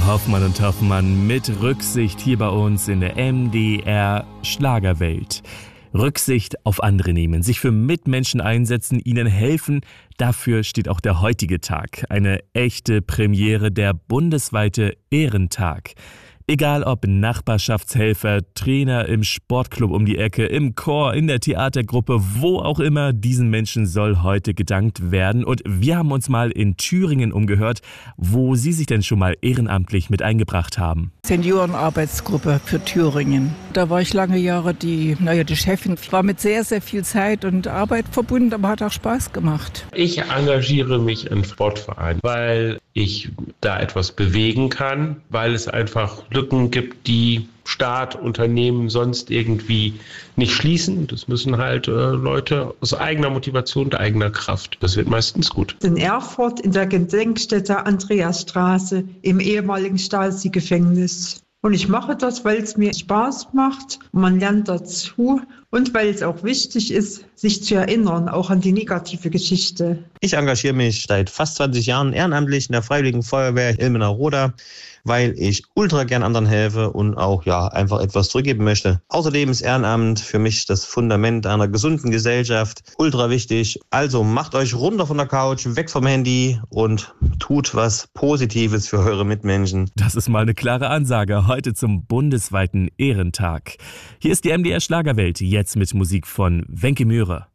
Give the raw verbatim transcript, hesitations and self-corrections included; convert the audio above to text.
Hoffmann und Hoffmann mit Rücksicht hier bei uns in der M D R Schlagerwelt. Rücksicht auf andere nehmen, sich für Mitmenschen einsetzen, ihnen helfen, dafür steht auch der heutige Tag. Eine echte Premiere, der bundesweite Ehrentag. Egal ob Nachbarschaftshelfer, Trainer im Sportclub um die Ecke, im Chor, in der Theatergruppe, wo auch immer, diesen Menschen soll heute gedankt werden. Und wir haben uns mal in Thüringen umgehört, wo Sie sich denn schon mal ehrenamtlich mit eingebracht haben. Seniorenarbeitsgruppe für Thüringen. Da war ich lange Jahre die, naja, die Chefin. War mit sehr, sehr viel Zeit und Arbeit verbunden, aber hat auch Spaß gemacht. Ich engagiere mich im Sportverein, weil ich da etwas bewegen kann, weil es einfach Lücken gibt, die Staat, Unternehmen sonst irgendwie nicht schließen. Das müssen halt äh, Leute aus eigener Motivation und eigener Kraft. Das wird meistens gut. In Erfurt in der Gedenkstätte Andreasstraße im ehemaligen Stasi-Gefängnis. Und ich mache das, weil es mir Spaß macht, man lernt dazu und weil es auch wichtig ist, sich zu erinnern, auch an die negative Geschichte. Ich engagiere mich seit fast zwanzig Jahren ehrenamtlich in der Freiwilligen Feuerwehr Ilmenau-Roda, weil ich ultra gern anderen helfe und auch ja einfach etwas zurückgeben möchte. Außerdem ist Ehrenamt für mich das Fundament einer gesunden Gesellschaft, ultra wichtig. Also macht euch runter von der Couch, weg vom Handy und tut was Positives für eure Mitmenschen. Das ist mal eine klare Ansage heute zum bundesweiten Ehrentag. Hier ist die M D R Schlagerwelt, jetzt mit Musik von Wenke Mühre.